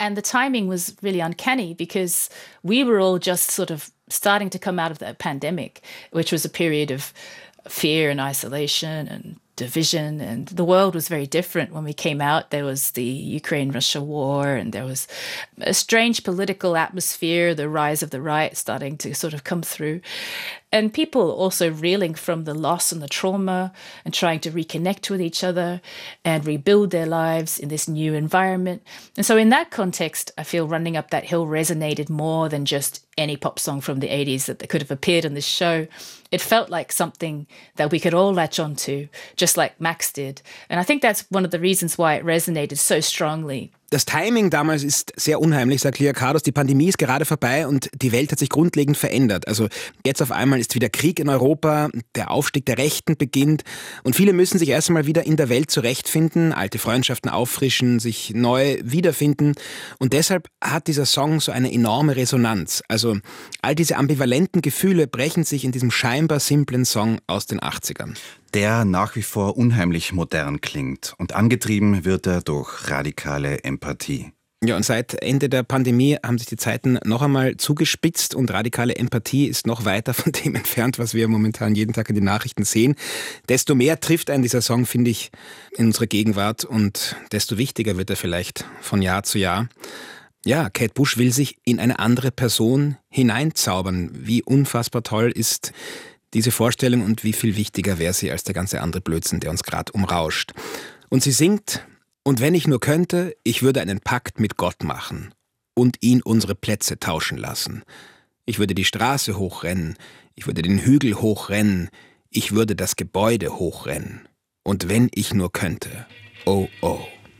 And the timing was really uncanny because we were all just sort of starting to come out of the pandemic, which was a period of fear and isolation and division, and the world was very different when we came out. There was the Ukraine-Russia war, and there was a strange political atmosphere, the rise of the right starting to sort of come through, and people also reeling from the loss and the trauma and trying to reconnect with each other and rebuild their lives in this new environment. And so in that context, I feel Running Up That Hill resonated more than just any pop song from the 80s that could have appeared on this show. It felt like something that we could all latch onto, just like Max did. And I think that's one of the reasons why it resonated so strongly. Das Timing damals ist sehr unheimlich, sagt Lia Cardos. Die Pandemie ist gerade vorbei und die Welt hat sich grundlegend verändert. Also jetzt auf einmal ist wieder Krieg in Europa, der Aufstieg der Rechten beginnt und viele müssen sich erst einmal wieder in der Welt zurechtfinden, alte Freundschaften auffrischen, sich neu wiederfinden. Und deshalb hat dieser Song so eine enorme Resonanz. Also all diese ambivalenten Gefühle brechen sich in diesem scheinbar simplen Song aus den 80ern. Der nach wie vor unheimlich modern klingt und angetrieben wird er durch radikale Empathie. Ja, und seit Ende der Pandemie haben sich die Zeiten noch einmal zugespitzt und radikale Empathie ist noch weiter von dem entfernt, was wir momentan jeden Tag in den Nachrichten sehen. Desto mehr trifft einen dieser Song, finde ich, in unsere Gegenwart und desto wichtiger wird er vielleicht von Jahr zu Jahr. Ja, Kate Bush will sich in eine andere Person hineinzaubern. Wie unfassbar toll ist diese Vorstellung und wie viel wichtiger wäre sie als der ganze andere Blödsinn, der uns gerade umrauscht. Und sie singt: Und wenn ich nur könnte, ich würde einen Pakt mit Gott machen und ihn unsere Plätze tauschen lassen. Ich würde die Straße hochrennen, ich würde den Hügel hochrennen, ich würde das Gebäude hochrennen. Und wenn ich nur könnte, oh oh.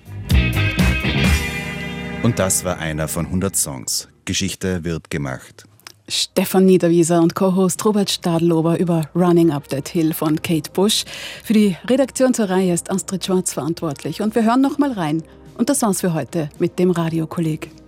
Und das war einer von 100 Songs. Geschichte wird gemacht. Stefan Niederwieser und Co-Host Robert Stadlober über Running Up That Hill von Kate Bush. Für die Redaktion zur Reihe ist Astrid Schwarz verantwortlich. Und wir hören noch mal rein. Und das war's für heute mit dem Radiokolleg.